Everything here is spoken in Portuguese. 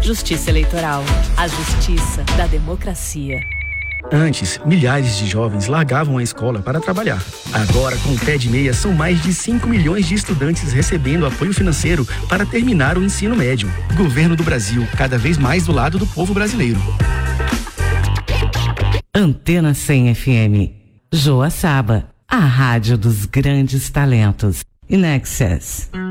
Justiça Eleitoral. A justiça da democracia. Antes, milhares de jovens largavam a escola para trabalhar. Agora, com o Pé de Meia, são mais de 5 milhões de estudantes recebendo apoio financeiro para terminar o ensino médio. Governo do Brasil, cada vez mais do lado do povo brasileiro. Antena 100 FM. Joaçaba, a rádio dos grandes talentos. In Excess.